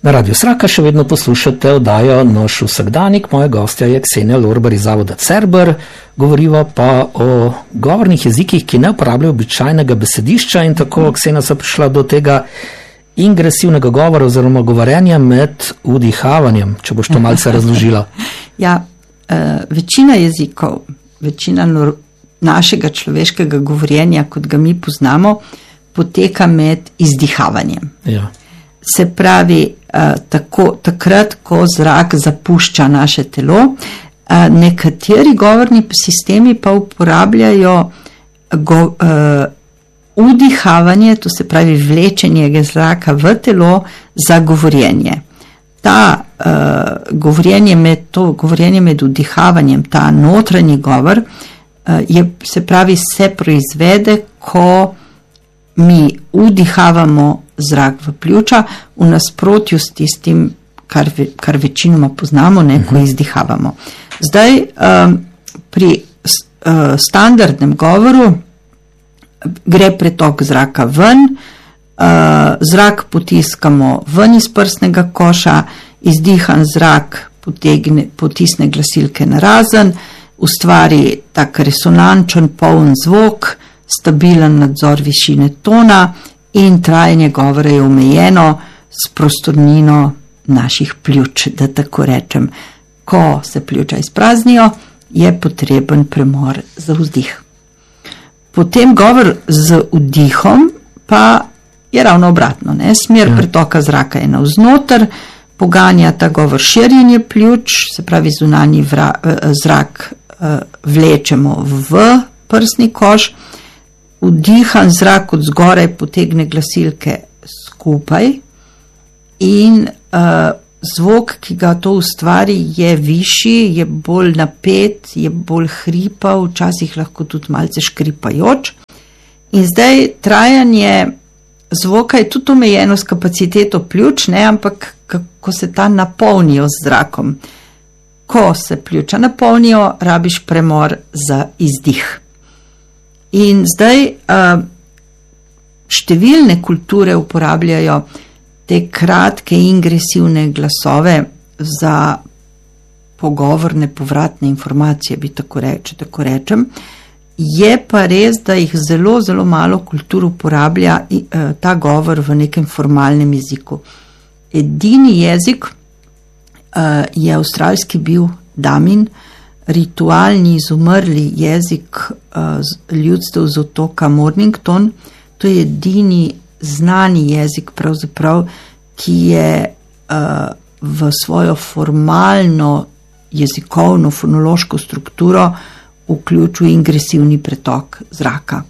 Na Radiu Sraka še vedno poslušate oddajo Naš vsakdanik. Moja gostja je Ksenija Lorber iz Zavoda Cerber. Govoriva pa o govornih jezikih, ki ne uporabljajo običajnega besedišča, in tako, Ksenija, so prišla do tega ingresivnega govora oziroma govorjenja med vdihavanjem, če boš to malce razložila. Ja, večina jezikov, večina našega človeškega govorjenja, kot ga mi poznamo, poteka med izdihavanjem. Ja. Se pravi, takrat, ko zrak zapušča naše telo. Nekateri govorni sistemi pa uporabljajo vdihavanje, to se pravi vlečenje zraka v telo za govorjenje. Govorjenje med vdihavanjem, ta notranji govor, se pravi, se proizvede, ko mi vdihavamo zrak v pljuča, v nasprotju s tistim, kar večinoma poznamo, ko izdihavamo. Zdaj, pri standardnem govoru gre pretok zraka ven, zrak potiskamo ven iz prsnega koša, izdihan zrak potisne glasilke narazen, ustvari tak resonančen, poln zvok, stabilen nadzor višine tona in trajanje govora je omejeno s prostornino naših pljuč, da tako rečem. Ko se pljuča izpraznijo, je potreben premor za vzdih. Potem govor z vdihom pa je ravno obratno. Smer pretoka zraka je navznoter, poganja ta govor širjenje pljuč, se pravi zunanji zrak vlečemo v prsni koš, vdihan zrak od zgoraj potegne glasilke skupaj in zvok, ki ga to ustvari, je višji, je bolj napet, je bolj hripav, včasih lahko tudi malce škripajoč. In zdaj trajanje zvoka je tudi omejeno s kapaciteto pljuč, ampak ko se ta napolnijo z zrakom. Ko se pljuča napolnijo, rabiš premor za izdih. In zdaj številne kulture uporabljajo te kratke ingresivne glasove za pogovorne povratne informacije, bi tako rečem. Je pa res, da jih zelo, zelo malo kultur uporablja ta govor v nekem formalnem jeziku. Edini jezik je avstralski bil damin, ritualni izumrli jezik ljudstev z otoka Mornington. To je edini znani jezik pravzaprav, ki je v svojo formalno jezikovno, fonološko strukturo vključil ingresivni pretok zraka.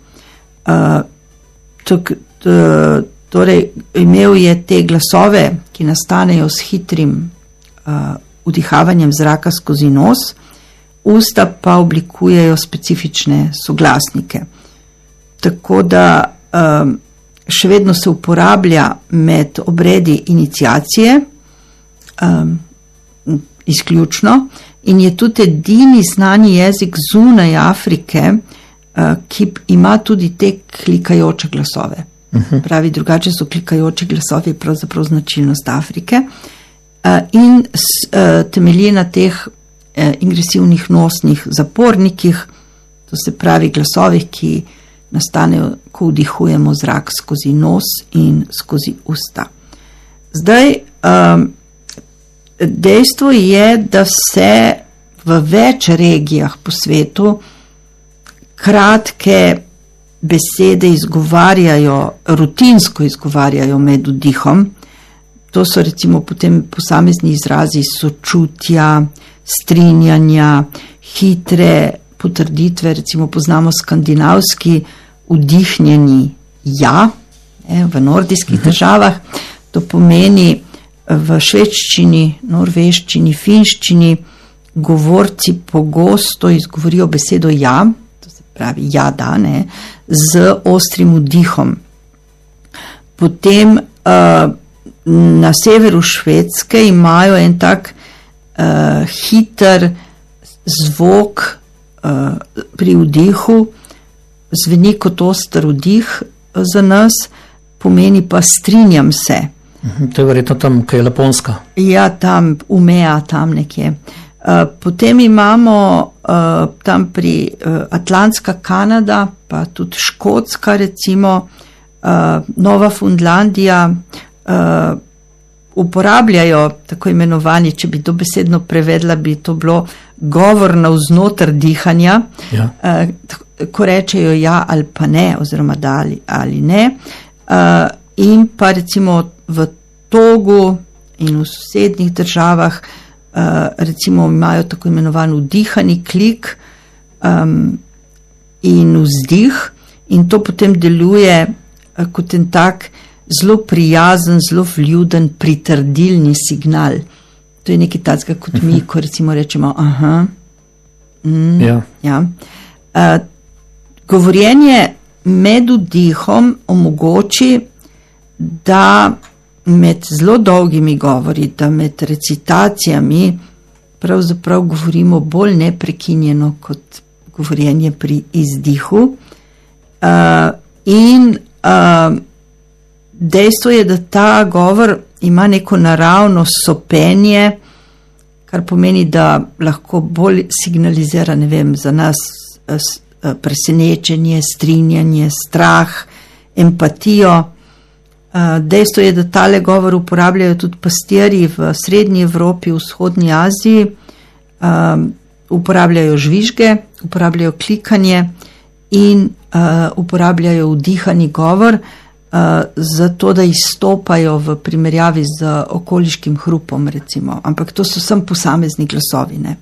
Torej, imel je te glasove, ki nastanejo s hitrim vdihavanjem zraka skozi nos, usta pa oblikujejo specifične soglasnike. Tako da še vedno se uporablja med obredi iniciacije, izključno, in je tudi edini znani jezik zunaj Afrike, ki ima tudi te klikajoče glasove. Pravi, drugače so klikajoči glasovi pravzaprav značilnost Afrike in temelji na teh ingresivnih nosnih zapornikih, to se pravi glasovih, ki nastanejo, ko vdihujemo zrak skozi nos in skozi usta. Zdaj, dejstvo je, da se v več regijah po svetu kratke besede izgovarjajo, rutinsko izgovarjajo med vdihom. To so recimo potem posamezni izrazi sočutja, strinjanja, hitre potrditve, recimo poznamo skandinavski vdihnjeni ja, v nordijskih državah. To pomeni v švedščini, norveščini, finščini govorci pogosto izgovorijo besedo ja, to se pravi ja, da, z ostrim vdihom. Potem na severu Švedske imajo en tak hiter zvok pri vdihu, zveni kot oster vdih za nas, pomeni pa strinjam se. To je verjetno tam, kaj je Laponska. Ja, tam, Umea, tam nekje. Potem imamo tam pri Atlantska Kanada, pa tudi Škotska, recimo, Nova Fundlandija, uporabljajo tako imenovani, če bi dobesedno prevedla, bi to bilo govor navznoter dihanja, ja. Ko rečejo ja ali pa ne, oziroma da ali ne. In pa recimo v Togu in v sosednjih državah recimo imajo tako imenovan vdihani klik in vzdih, in to potem deluje kot en tak zelo prijazen, zelo vljuden, pritrdilni signal. To je nekaj takega kot mi, ko recimo rečemo aha. Ja. Govorjenje med vdihom omogoči, da med zelo dolgimi govori, da med recitacijami pravzaprav govorimo bolj neprekinjeno kot govorjenje pri izdihu. In dejstvo je, da ta govor ima neko naravno sopenje, kar pomeni, da lahko bolj signalizira, ne vem, za nas presenečenje, strinjanje, strah, empatijo. Dejstvo je, da tale govor uporabljajo tudi pastirji v Srednji Evropi, v Vzhodnji Aziji, uporabljajo žvižge, uporabljajo klikanje in uporabljajo vdihani govor, zato da izstopajo v primerjavi z okoliškim hrupom, recimo. Ampak to so samo posamezni glasovi, ne.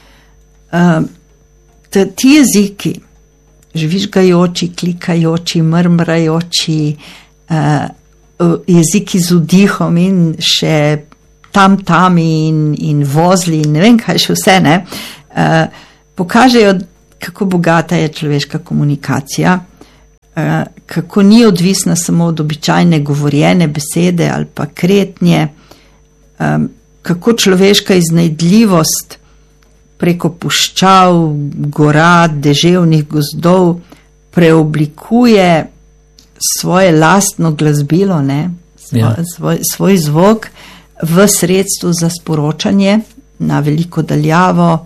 Ti jeziki, žvižgajoči, klikajoči, mrmrajoči, jeziki z vdihom in še tam in vozli in ne vem kaj še vse, ne, pokažejo, kako bogata je človeška komunikacija, kako ni odvisna samo od običajne govorjene besede ali pa kretnje, kako človeška iznajdljivost preko puščav, gora, deževnih gozdov preoblikuje svoje lastno glasbilo, ne, svoj zvok v sredstvu za sporočanje na veliko daljavo,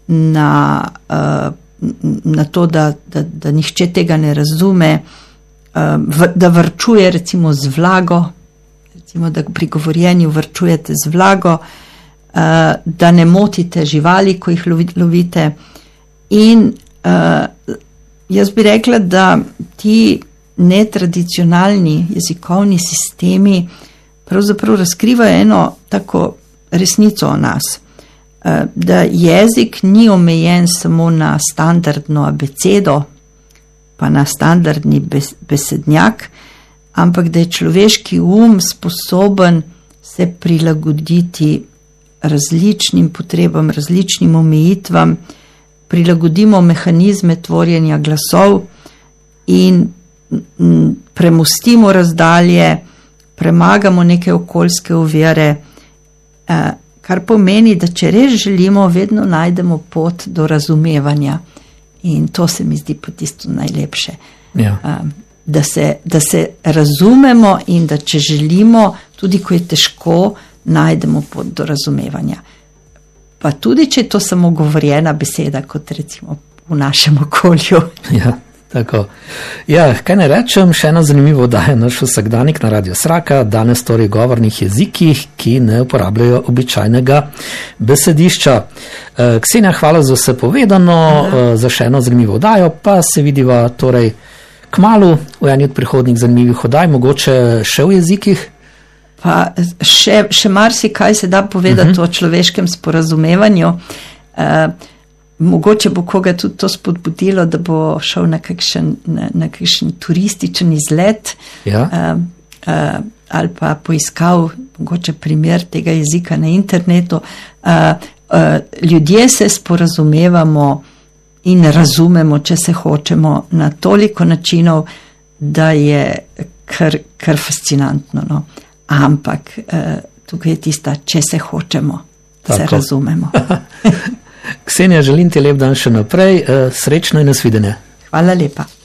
na to, da nihče tega ne razume, da varčuje recimo z vlago, recimo da pri govorjenju varčujete z vlago, da ne motite živali, ko jih lovite. In jaz bi rekla, da ti netradicionalni jezikovni sistemi pravzaprav razkrivajo eno tako resnico o nas, da jezik ni omejen samo na standardno abecedo, pa na standardni besednjak, ampak da je človeški sposoben se prilagoditi različnim potrebam, različnim omejitvam, prilagodimo mehanizme tvorjenja glasov in premostimo razdalje, premagamo neke okoljske ovire, kar pomeni, da če res želimo, vedno najdemo pot do razumevanja. In to se mi zdi pa tisto najlepše. Ja. Da se razumemo in da če želimo, tudi ko je težko, najdemo pot do razumevanja. Pa tudi, če je to samo govorjena beseda, kot recimo v našem okolju. Ja. Tako. Ja, kaj ne rečem, še ena zanimiva oddaja naš vsakdanik na Radio Sraka, danes torej govornih jezikih, ki ne uporabljajo običajnega besedišča. Ksenija, hvala za vse povedano, za še eno zanimivo oddajo, pa se vidiva torej kmalu v eni od prihodnjih zanimivih oddaj, mogoče še v jezikih. Pa še marsikaj se da povedati o človeškem sporazumevanju. Mogoče bo koga tudi to spodbudilo, da bo šel na kakšen turističen izlet, ja. Ali pa poiskal mogoče primer tega jezika na internetu. Ljudje se sporazumevamo in razumemo, če se hočemo, na toliko načinov, da je kar fascinantno. No. Ampak tukaj je tista, če se hočemo, se razumemo. Ksenija, želim ti lep dan še naprej, srečno in nasvidenje. Hvala lepa.